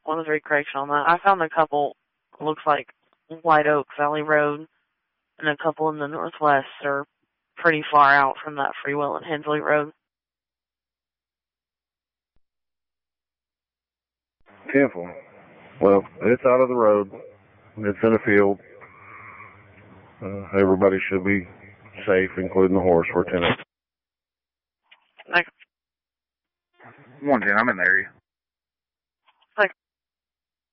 1-3 correction on that. I found a couple, looks like White Oak Valley Road, and a couple in the northwest are pretty far out from that Free Will and Hensley Road. 10-4. Well, it's out of the road. It's in a field. Everybody should be safe, including the horse. We're 10-8. 110, I'm in the area.